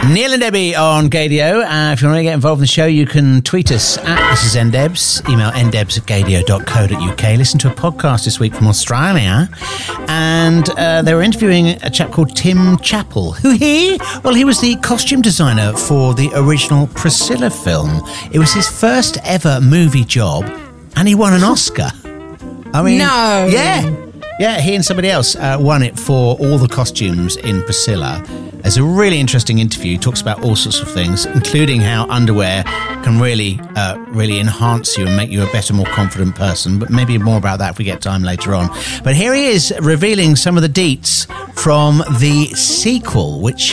Neil and Debbie on Gadio. If you want to get involved in the show, you can tweet us at This Is NDebs, email ndebs@gadio.co.uk. Listen to a podcast this week from Australia, and they were interviewing a chap called Tim Chappell. Who he? Well, he was the costume designer for the original Priscilla film. It was his first ever movie job, and he won an Oscar. I mean, no. Yeah, he and somebody else won it for all the costumes in Priscilla. There's a really interesting interview. He talks about all sorts of things, including how underwear can really enhance you and make you a better, more confident person. But maybe more about that if we get time later on. But here he is revealing some of the deets from the sequel, which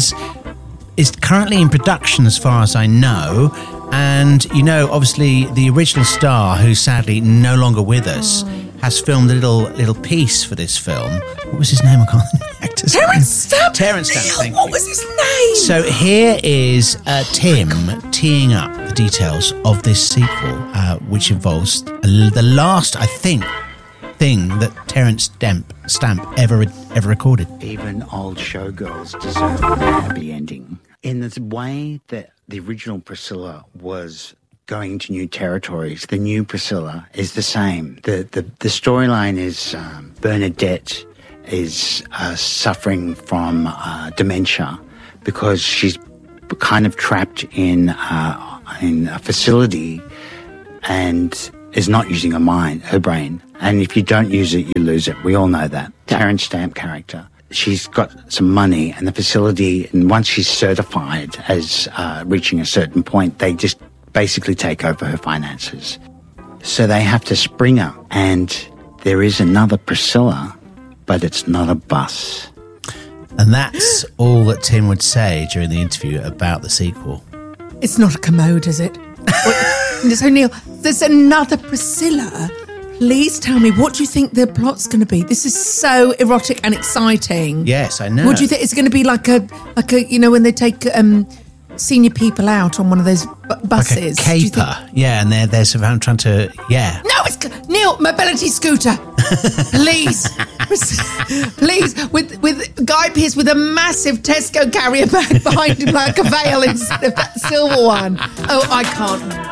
is currently in production as far as I know. And, you know, obviously the original star, who's sadly no longer with us, has filmed a little piece for this film. What was his name? I can't think of the actor's name. Terence Stamp. Terence Stamp, thank you. What was his name? So here is Tim teeing up the details of this sequel, which involves the last, I think, thing that Terence Stamp ever recorded. Even old showgirls deserve a happy ending. In the way that the original Priscilla was going into new territories, the new Priscilla is the same. The storyline is Bernadette is suffering from dementia because she's kind of trapped in a facility and is not using her brain. And if you don't use it, you lose it. We all know that. Terence Stamp character. She's got some money, and the facility, and once she's certified as reaching a certain point, they just basically take over her finances. So they have to spring her, and there is another Priscilla, but it's not a bus. And that's all that Tim would say during the interview about the sequel. It's not a commode, is it? So, Neil, there's another Priscilla. Please tell me, what do you think the plot's going to be? This is so erotic and exciting. Yes, I know. What do you think? It's going to be like a you know, when they take senior people out on one of those buses. Like a caper. Yeah, and they're sort of trying to, yeah. No, it's Neil, mobility scooter. Please. Please, with Guy Pearce with a massive Tesco carrier bag behind him like a veil instead of that silver one. Oh, I can't.